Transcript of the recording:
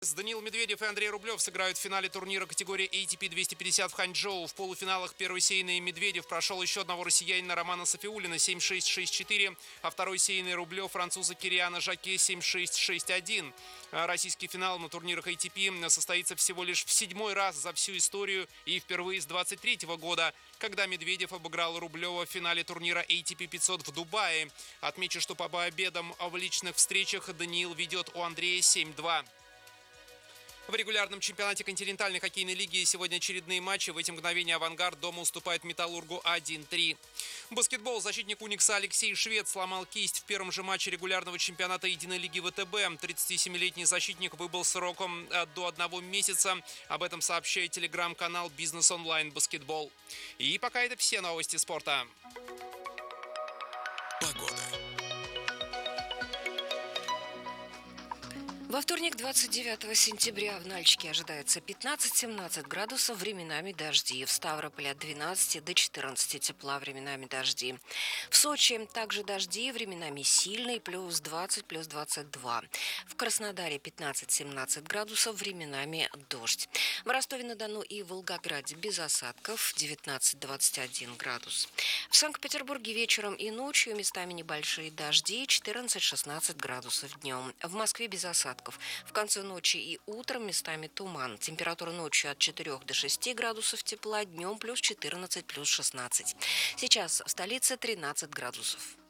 Даниил Медведев и Андрей Рублев сыграют в финале турнира категории ATP 250 в Ханчжоу. В полуфиналах первый сейный Медведев прошел еще одного россиянина Романа Сафиуллина 7-6, 6-4, а второй сейный Рублев француза Кириана Жаке 7-6, 6-1. Российский финал на турнирах ATP состоится всего лишь в 7-й раз за всю историю и впервые с 23 года, когда Медведев обыграл Рублева в финале турнира ATP 500 в Дубае. Отмечу, что по победам в личных встречах Даниил ведет у Андрея 7-2. В регулярном чемпионате континентальной хоккейной лиги сегодня очередные матчи. В эти мгновения «Авангард» дома уступает «Металлургу» 1-3. Баскетбол. Защитник «Уникса» Алексей Швед сломал кисть в первом же матче регулярного чемпионата единой лиги ВТБ. 37-летний защитник выбыл сроком до 1 месяца. Об этом сообщает телеграм-канал «Бизнес Онлайн Баскетбол». И пока это все новости спорта. Во вторник, 29 сентября, в Нальчике ожидается 15-17 градусов, временами дожди. В Ставрополе от 12 до 14 тепла, временами дожди. В Сочи также дожди, временами сильные, плюс 20, плюс 22. В Краснодаре 15-17 градусов, временами дождь. В Ростове-на-Дону и Волгограде без осадков 19-21 градус. В Санкт-Петербурге вечером и ночью местами небольшие дожди 14-16 градусов днем. В Москве без осадков. В конце ночи и утром местами туман. Температура ночью от 4 до 6 градусов тепла, днем плюс 14, плюс 16. Сейчас в столице 13 градусов.